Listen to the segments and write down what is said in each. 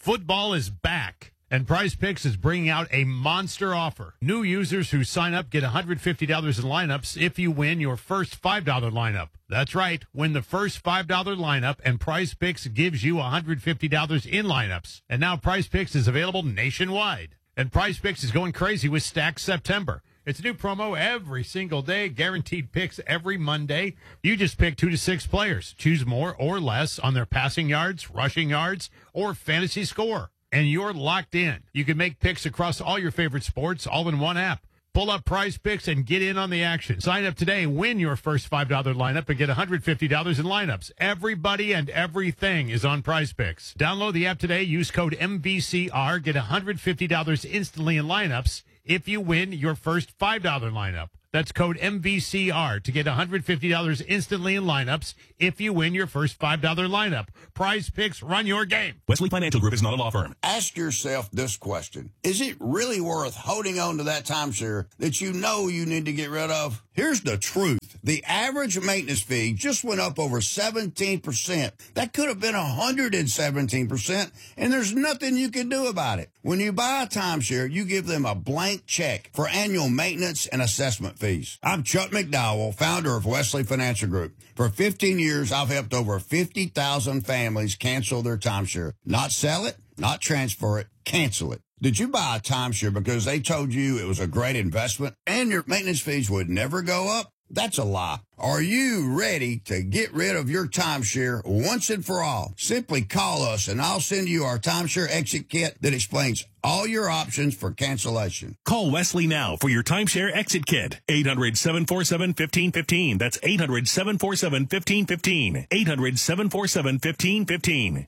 Football is back, and Prize Picks is bringing out a monster offer. New users who sign up get $150 in lineups if you win your first $5 lineup. That's right. Win the first $5 lineup, and Prize Picks gives you $150 in lineups. And now Prize Picks is available nationwide. And Prize Picks is going crazy with Stack September. It's a new promo every single day, guaranteed picks every Monday. You just pick 2 to 6 players. Choose more or less on their passing yards, rushing yards, or fantasy score. And you're locked in. You can make picks across all your favorite sports all in one app. Pull up Prize Picks and get in on the action. Sign up today, win your first $5 lineup, and get $150 in lineups. Everybody and everything is on Prize Picks. Download the app today. Use code MVCR. Get $150 instantly in lineups if you win your first $5 lineup. That's code MVCR to get $150 instantly in lineups if you win your first $5 lineup. Prize Picks, run your game. Wesley Financial Group is not a law firm. Ask yourself this question. Is it really worth holding on to that timeshare that you know you need to get rid of? Here's the truth. The average maintenance fee just went up over 17%. That could have been 117%, and there's nothing you can do about it. When you buy a timeshare, you give them a blank check for annual maintenance and assessment fees. I'm Chuck McDowell, founder of Wesley Financial Group. For 15 years, I've helped over 50,000 families cancel their timeshare. Not sell it, not transfer it, cancel it. Did you buy a timeshare because they told you it was a great investment and your maintenance fees would never go up? That's a lie. Are you ready to get rid of your timeshare once and for all? Simply call us and I'll send you our timeshare exit kit that explains all your options for cancellation. Call Wesley now for your timeshare exit kit. 800-747-1515. That's 800-747-1515. 800-747-1515.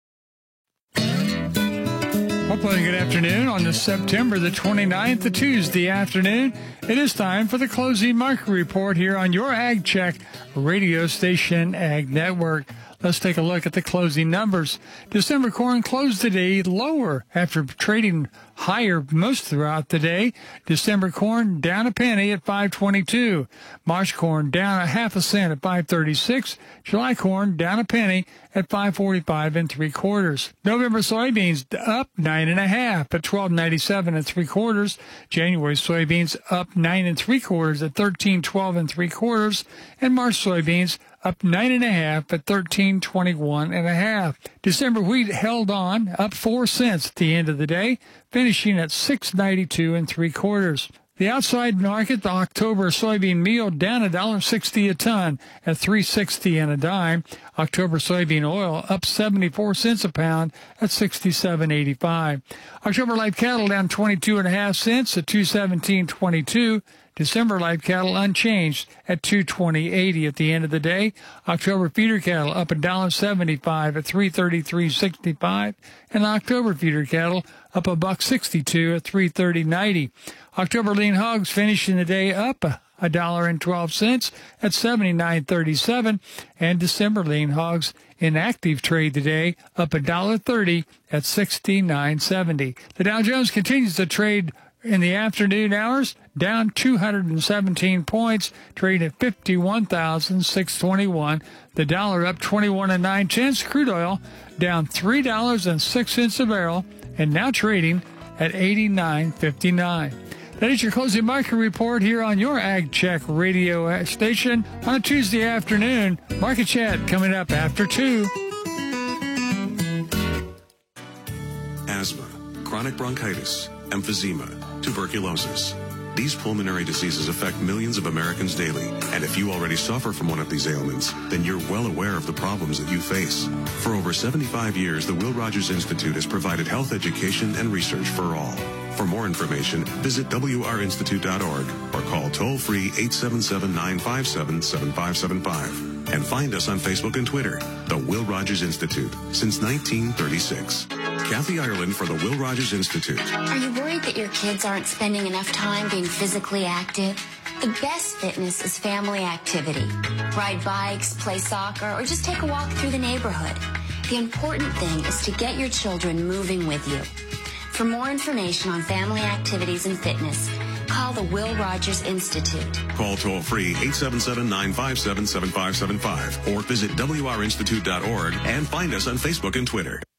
Hopefully, good afternoon on this September the 29th, a Tuesday afternoon. It is time for the closing market report here on your Ag Check radio station, Ag Network. Let's take a look at the closing numbers. December corn closed today lower after trading higher most throughout the day. December corn down a penny at $5.22. March corn down a half a cent at $5.36. July corn down a penny at $5.45 3/4. November soybeans up 9.5 at $12.97 3/4. January soybeans up 9 3/4 at $13.12 3/4. And March soybeans up 9.5 at $13.21.5. December wheat held on, up 4 cents at the end of the day, finishing at $6.92 3/4. The outside market, the October soybean meal down $1.60 a ton at $3.60 and a dime. October soybean oil up 74 cents a pound at $67.85. October live cattle down 22.5 cents at $217.22. December live cattle unchanged at $220.80 at the end of the day. October feeder cattle up $1.75 at $333.65, and October feeder cattle up $1.62 at $330.90. October lean hogs finishing the day up $1.12 at $79.37, and December lean hogs in active trade today up $1.30 at $69.70. The Dow Jones continues to trade in the afternoon hours, down 217 points, trading at 51,621. The dollar up 21 9 cents. Crude oil down $3.06 a barrel, and now trading at 89.59. That is your closing market report here on your Ag Check radio station on a Tuesday afternoon. Market Chat coming up after 2. Asthma, chronic bronchitis, emphysema, tuberculosis. These pulmonary diseases affect millions of Americans daily, and if you already suffer from one of these ailments, then you're well aware of the problems that you face. For over 75 years, the Will Rogers Institute has provided health education and research for all. For more information, visit wrinstitute.org or call toll-free 877-957-7575. And find us on Facebook and Twitter, the Will Rogers Institute, since 1936. Kathy Ireland for the Will Rogers Institute. Are you worried that your kids aren't spending enough time being physically active? The best fitness is family activity. Ride bikes, play soccer, or just take a walk through the neighborhood. The important thing is to get your children moving with you. For more information on family activities and fitness, call the Will Rogers Institute. Call toll-free 877-957-7575 or visit wrinstitute.org and find us on Facebook and Twitter.